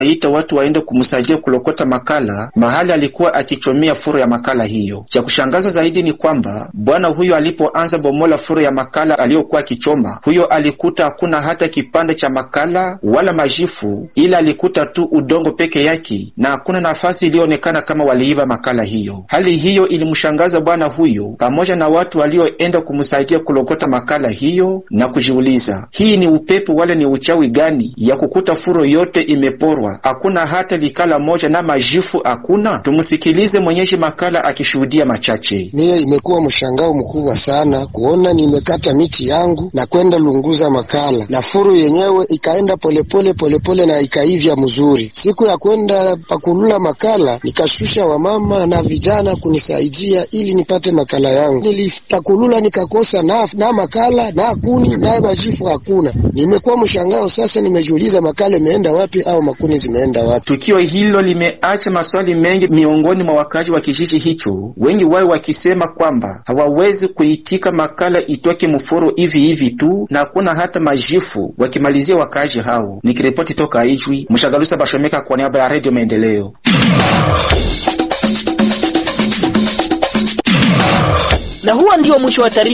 ita watu waende kumsaidia kulokota makala mahali alikuwa akichomea furo ya makala hiyo. Cha kushangaza zaidi ni kwamba bwana huyo alipoanza bomola furo ya makala aliyokuwa akichoma, huyo alikuta hakuna hata kipande cha makala wala majifu, ila alikuta tu udongo peke yake na hakuna nafasi iliyoonekana kama waliiba makala hiyo. Hali hiyo ilimshangaza bwana huyo pamoja na watu walioenda kumsaidia kulokota makala hiyo na kujiuliza, hii ni upepo wala ni uchawi gani ya kukuta furo yote imeporwa, hakuna hata likala moja na majifu hakuna? Tumusikilize mwenyeji makala akishuhudia machache. Mie imekuwa mshangao mkubwa sana kuona nimekata miti yangu na kwenda lunguza makala na furu yenyewe ikaenda polepole na ikaivya mzuri. Siku ya kwenda pakulula makala nikashusha wamama na vijana kunisaidia ili nipate makala yangu. Nilipakulula nikakosa na makala na kuni na majifu hakuna. Nimekuwa mshangao sasa, nimejiuliza makala imeenda wapi au makuni zimeenda wapi? Tukio hilo limeacha maswali mengi miongoni mwa wakazi wa kijiji hicho, wengi wao wakisema kwamba hawawezi kuitika makala itoke mforo hivi tu na hakuna hata majifu, wakimalizia wakazi hao. Nikiripoti toka Ijwi, Mshagalusa Bashomeka kwa niaba ya Radio Maendeleo. Na huwa ndio mwisho wa taarifa.